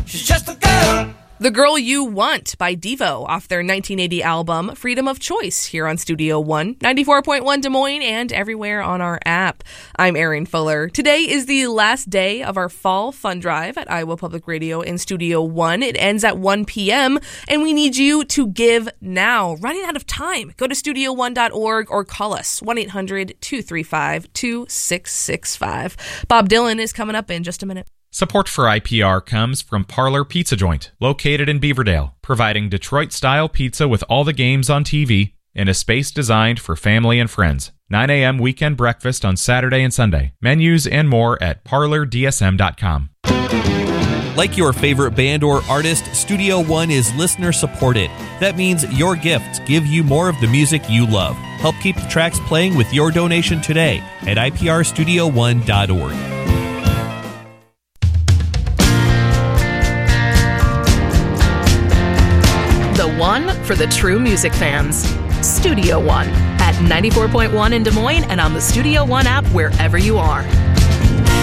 She's just a girl. The Girl You Want by Devo off their 1980 album Freedom of Choice here on Studio One, 94.1 Des Moines and everywhere on our app. I'm Erin Fuller. Today is the last day of our fall fund drive at Iowa Public Radio in Studio One. It ends at 1 p.m. and we need you to give now. Running out of time. Go to studio1.org or call us 1-800-235-2665. Bob Dylan is coming up in just a minute. Support for IPR comes from Parlor Pizza Joint, located in Beaverdale, providing Detroit-style pizza with all the games on TV in a space designed for family and friends. 9 a.m. weekend breakfast on Saturday and Sunday. Menus and more at parlordsm.com. Like your favorite band or artist, Studio One is listener-supported. That means your gifts give you more of the music you love. Help keep the tracks playing with your donation today at iprstudio1.org. The one for the true music fans. Studio One at 94.1 in Des Moines and on the Studio One app wherever you are.